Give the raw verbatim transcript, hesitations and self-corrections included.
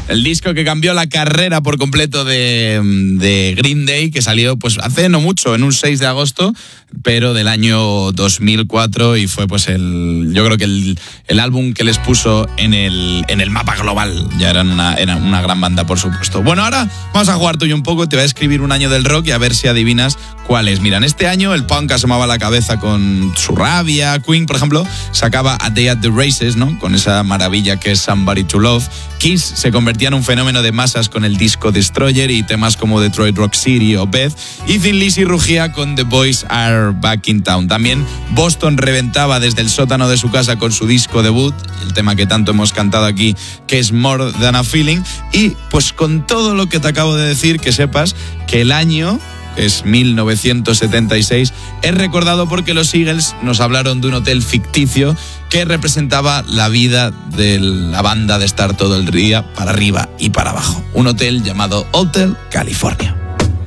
El disco que cambió la carrera por completo de, de Green Day, que salió pues hace no mucho, en un seis de agosto, pero del año dos mil cuatro, y fue pues el, yo creo que el, el álbum que les puso en el, en el mapa global. Ya eran una, eran una gran banda, por supuesto. Bueno, ahora vamos a jugar tú y un poco, te voy a escribir un año del rock y a ver si adivinas cuál es. Mira, en este año el punk asomaba la cabeza con su rabia. Queen, por ejemplo, sacaba A Day at the Races, ¿no? Con esa maravilla que es Somebody to Love. Kiss se convertía en un fenómeno de masas con el disco Destroyer y temas como Detroit Rock City o Beth. Y Thin Lizzy rugía con The Boys Are Back in Town. También Boston reventaba desde el sótano de su casa con su disco debut, el tema que tanto hemos cantado aquí, que es More Than a Feeling. Y pues con todo lo que te acabo de decir, que sepas que el año, que es mil novecientos setenta y seis, es recordado porque los Eagles nos hablaron de un hotel ficticio que representaba la vida de la banda de estar todo el día para arriba y para abajo. Un hotel llamado Hotel California.